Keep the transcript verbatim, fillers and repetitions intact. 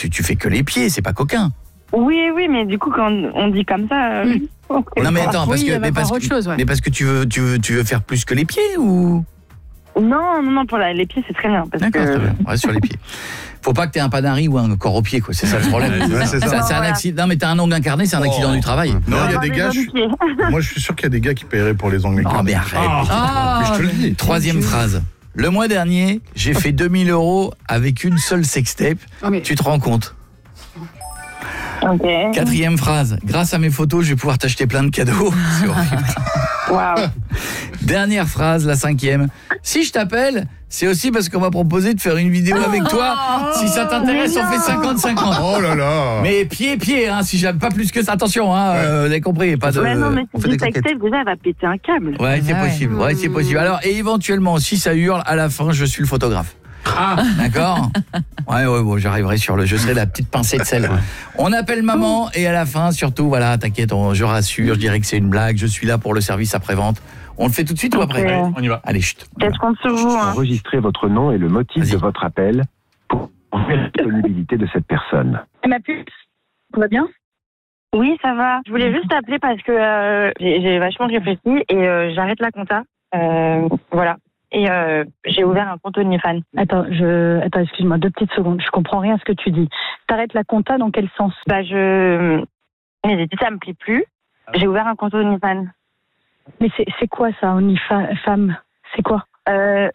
tu, tu fais que les pieds, c'est pas coquin. Oui, oui, mais du coup, quand on dit comme ça... Euh... Mmh. Non, mais attends, parce oui, que, mais parce, autre que chose, ouais. mais parce que tu veux, tu, veux, tu veux faire plus que les pieds ou... Non, non, non, pour la, les pieds, c'est très bien. Parce D'accord, que... très bien. On reste sur les pieds. Faut pas que tu aies un panari ou un corps au pied, quoi. C'est ça le problème. Ouais, c'est ça. Ça, c'est un Voilà. accident. Non, mais t'as un ongle incarné, c'est un accident Oh. du travail. Non, il y a Dans des les gars, deux je... pieds. moi je suis sûr qu'il y a des gars qui paieraient pour les ongles Oh, incarnés. mais arrête. Ah, Mais je te le dis. Troisième phrase. Le mois dernier, j'ai fait deux mille euros avec une seule sextape. Oh, mais- Tu te rends compte? Ok. Quatrième phrase. Grâce à mes photos, je vais pouvoir t'acheter plein de cadeaux. C'est horrible. Waouh. Dernière phrase, la cinquième. Si je t'appelle, c'est aussi parce qu'on m'a proposé de faire une vidéo avec toi. Si ça t'intéresse, on fait cinquante cinquante. Oh là là. Mais pied, pied, hein, si j'aime pas plus que ça. Attention, hein, euh, vous avez compris. Pas de... Mais non, mais on si fait tu des conquêtes. sextape, déjà, elle va péter un câble. Ouais, c'est Ouais. possible. Ouais, c'est possible. Alors, et éventuellement, si ça hurle, à la fin, je suis le photographe. Ah. D'accord. Ouais, ouais, bon, j'arriverai sur le... Je serai la petite pincée de sel. On appelle maman et à la fin, surtout, voilà, t'inquiète, on- je rassure, je dirais que c'est une blague, je suis là pour le service après-vente. On le fait tout de suite ou après? Ok. On y va. Allez, chut. Je compte sur vous. Hein. Enregistrez votre nom et le motif Vas-y. de votre appel pour confirmer la disponibilité de cette personne. Ma puce, tout va bien? Oui, ça va. Je voulais juste t'appeler parce que euh, j'ai j'ai vachement réfléchi et euh, j'arrête la compta. Euh, voilà. Et euh, j'ai ouvert un compte OnlyFans. Attends, je... Attends, excuse-moi, deux petites secondes. Je comprends rien à ce que tu dis. T'arrêtes la compta dans quel sens? Bah, je... Mais j'ai dit, ça me plaît plus. J'ai ouvert un compte OnlyFans. Mais c'est c'est quoi ça, OnlyFans? C'est quoi? Euh,